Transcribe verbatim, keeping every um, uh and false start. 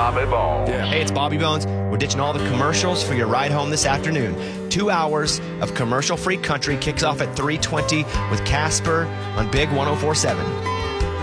Bobby Bones. Yeah. Hey, it's Bobby Bones. We're ditching all the commercials for your ride home this afternoon. Two hours of commercial-free country kicks off at three twenty with Casper on Big one oh four seven.